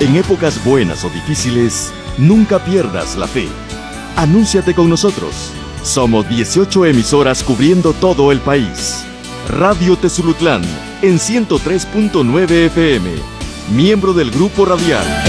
En épocas buenas o difíciles, nunca pierdas la fe. Anúnciate con nosotros. Somos 18 emisoras cubriendo todo el país. Radio Tezulutlán en 103.9 FM. Miembro del Grupo Radial.